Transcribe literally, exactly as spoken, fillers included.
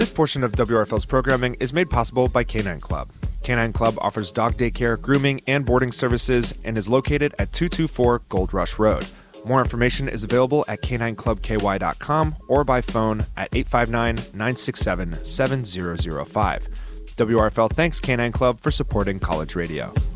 This portion of W R F L's programming is made possible by Canine Club. Canine Club offers dog daycare, grooming, and boarding services and is located at two two four Gold Rush Road. More information is available at canine club k y dot com or by phone at eight five nine, nine six seven, seven zero zero five. W R F L thanks Canine Club for supporting college radio.